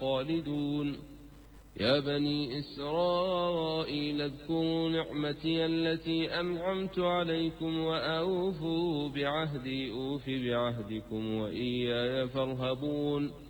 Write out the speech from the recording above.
خالدون. يا بني إسرائيل اذكروا نعمتي التي أنعمت عليكم وأوفوا بعهدي أوف بعهدكم وإياي فارهبون.